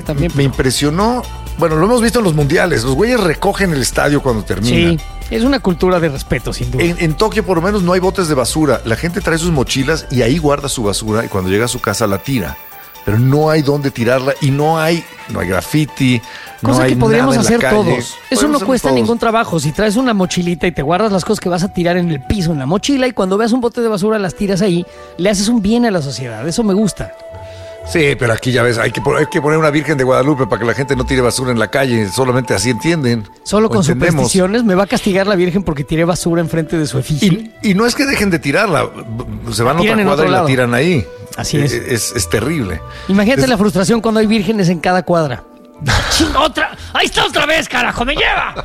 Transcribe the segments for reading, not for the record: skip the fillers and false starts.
también. Me impresionó. Bueno, lo hemos visto en los mundiales. Los güeyes recogen el estadio cuando termina. Sí, es una cultura de respeto, sin duda. En Tokio, por lo menos, no hay botes de basura. La gente trae sus mochilas y ahí guarda su basura y cuando llega a su casa la tira. Pero no hay dónde tirarla y no hay graffiti. Cosa no hay que podríamos nada en la hacer calle. todos. Eso no cuesta todos. ningún trabajo. Si traes una mochilita y te guardas las cosas que vas a tirar en el piso, en la mochila, y cuando veas un bote de basura las tiras ahí, le haces un bien a la sociedad. Eso me gusta. Sí, pero aquí ya ves, hay que poner una Virgen de Guadalupe para que la gente no tire basura en la calle. Solamente así entienden. Solo con entendemos. supersticiones me va a castigar la Virgen porque tiré basura enfrente de su efigie. Y no es que dejen de tirarla. Se van a tiran otra en cuadra otro y la lado. tiran ahí. Así es. Es terrible. Imagínate la frustración cuando hay vírgenes en cada cuadra. ¡Ching, otra! ¡Ahí está otra vez, carajo! ¡Me lleva!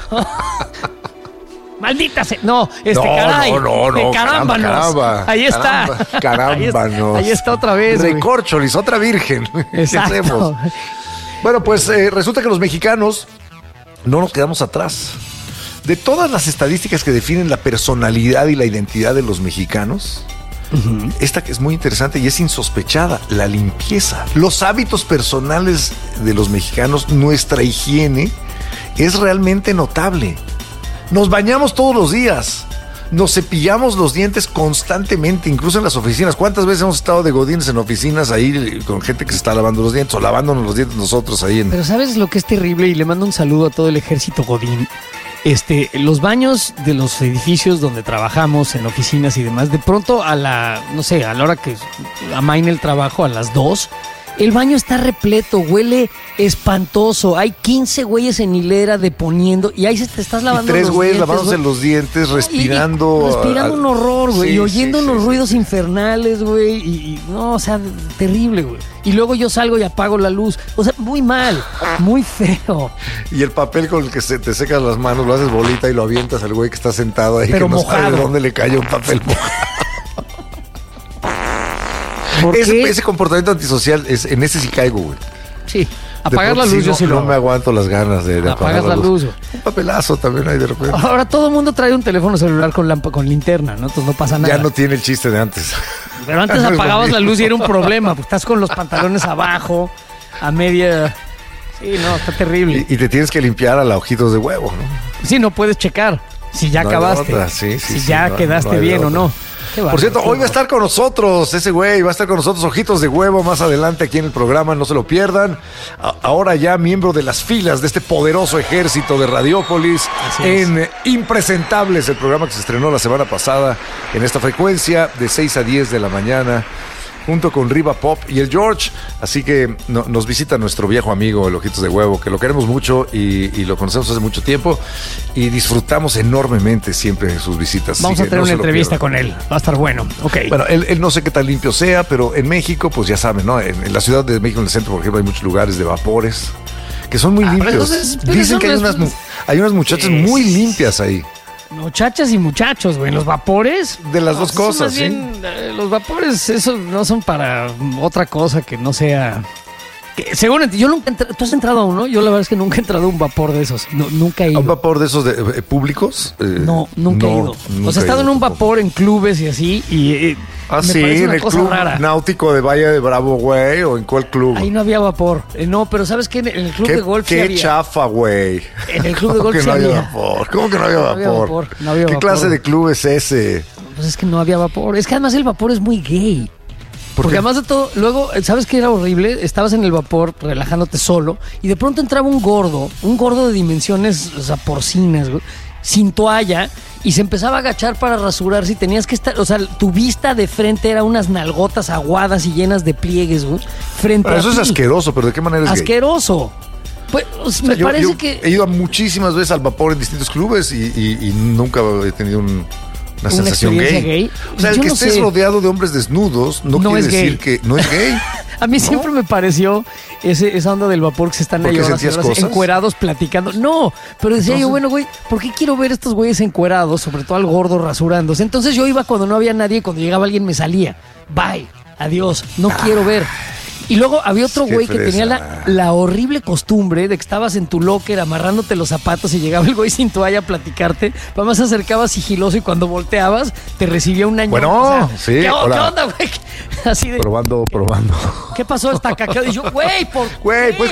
¡Maldita sea! No, caray. No. Carámbanos. Caramba. Ahí está. Carámbanos. Ahí está otra vez. güey. Recorcholis, otra virgen. ¿Qué Exacto. hacemos? Bueno, pues resulta que los mexicanos no nos quedamos atrás. De todas las estadísticas que definen la personalidad y la identidad de los mexicanos, esta que es muy interesante y es insospechada, la limpieza. Los hábitos personales de los mexicanos, nuestra higiene, es realmente notable. Nos bañamos todos los días, nos cepillamos los dientes constantemente, incluso en las oficinas. ¿Cuántas veces hemos estado de godines en oficinas ahí con gente que se está lavando los dientes o lavándonos los dientes nosotros ahí en... Pero ¿sabes lo que es terrible? Y le mando un saludo a todo el ejército godín. Los baños de los edificios donde trabajamos, en oficinas y demás, de pronto a la hora que amaine el trabajo, a las 2, el baño está repleto, huele espantoso. Hay 15 güeyes en hilera deponiendo y ahí te estás lavando y 3 los güeyes dientes, lavándose los dientes, respirando. Respirando un horror, güey. Sí, y oyendo sí, unos sí. ruidos infernales, güey. No, o sea, terrible, güey. Y luego yo salgo y apago la luz. O sea, muy mal, muy feo. Y el papel con el que te secas las manos, lo haces bolita y lo avientas al güey que está sentado ahí, pero que no mojado. sabe de dónde le cayó un papel mojado. ¿Por qué? Ese comportamiento antisocial, en ese sí caigo, güey. Sí, apagar la Sí, luz yo sí lo no hago. me aguanto las ganas de Apagas la luz, güey. Un papelazo también hay de repente. Ahora todo el mundo trae un teléfono celular con linterna, ¿no? Entonces no pasa nada. Ya no tiene el chiste de antes. Pero antes No es lo apagabas la mismo. luz y era un problema. Pues estás con los pantalones abajo, a media... Sí, no, está terrible. Y te tienes que limpiar a la ojitos de huevo, ¿no? Sí, no puedes checar si ya No hay acabaste. otra, sí, si sí, ya no quedaste hay de bien o otra. no. Qué Por bárbaro, cierto, qué hoy va a bárbaro. estar con nosotros ese güey, va a estar con nosotros Ojitos de Huevo más adelante aquí en el programa, no se lo pierdan. Ahora ya miembro de las filas de este poderoso ejército de Radiópolis Así es. en Impresentables, el programa que se estrenó la semana pasada en esta frecuencia de 6 a 10 de la mañana, junto con Riva Pop y el George. Así que nos visita nuestro viejo amigo, el Ojitos de Huevo, que lo queremos mucho y lo conocemos hace mucho tiempo y disfrutamos enormemente siempre sus visitas. Vamos Así a que tener no una se lo entrevista pierdan. con él. Va a estar bueno. Ok. Bueno, él no sé qué tan limpio sea, pero en México, pues ya saben, ¿no? En la Ciudad de México, en el centro, por ejemplo, hay muchos lugares de vapores que son muy pero limpios. entonces, pero Dicen eso que no hay unas muchachas Sí, muy sí, limpias ahí. Muchachas y muchachos, güey. Los vapores. De las dos eso más cosas, ¿sí? bien, los vapores, eso no son para otra cosa que no sea. Según yo nunca tú has entrado a uno. Yo la verdad es que nunca he entrado a un vapor de esos. No, nunca he ¿A ido. un vapor de esos públicos? No, nunca he ido. O sea, he estado en un vapor en clubes y así. Y Ah, me sí, parece en una el cosa club rara. náutico de Valle de Bravo, güey, o en cuál club. Ahí no había vapor. No, pero ¿sabes qué? En el club de golf sí qué había. chafa, güey. En el club de ¿Cómo golf que sí no había había. vapor? ¿Cómo que no había No había vapor? vapor, no había ¿Qué vapor. clase de club es ese? Pues es que no había vapor. Es que además el vapor es muy gay. ¿Por Porque qué? además de todo, luego, ¿sabes qué era horrible? Estabas en el vapor relajándote solo y de pronto entraba un gordo de dimensiones, o sea, porcinas, güey, sin toalla, y se empezaba a agachar para rasurarse y tenías que estar, o sea, tu vista de frente era unas nalgotas aguadas y llenas de pliegues, güey, frente Pero a eso es ti. asqueroso, pero ¿de qué manera es gay? Asqueroso. Pues, O sea, me yo parece que he ido muchísimas veces al vapor en distintos clubes y nunca he tenido una sensación experiencia gay. O sea, el Yo que no estés sé. rodeado de hombres desnudos no No quiere es decir gay. que no es gay. a mí siempre me pareció esa onda del vapor que se están ¿Por ahí qué horas y sentías horas cosas? encuerados platicando. No, pero decía yo, bueno, güey, ¿por qué quiero ver estos güeyes encuerados? Sobre todo al gordo rasurándose. Entonces yo iba cuando no había nadie y cuando llegaba alguien me salía. Bye, adiós, no quiero ver. Y luego había otro Qué güey que tenía fresa. la horrible costumbre de que estabas en tu locker amarrándote los zapatos y llegaba el güey sin toalla a platicarte. Además se acercaba sigiloso y cuando volteabas te recibía un año. Bueno, sí, ¿Qué hola. onda, güey? Así de, Probando. ¿qué pasó? Está cacado. Y yo, güey, ¿por Güey, qué? pues